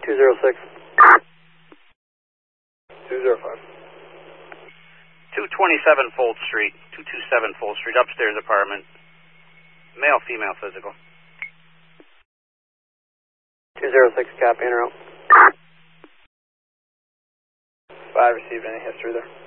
206. 205. 227 Fold Street, 227 Fold Street, upstairs apartment. Male, female, physical. 206, copy, en route. 5 received any history there.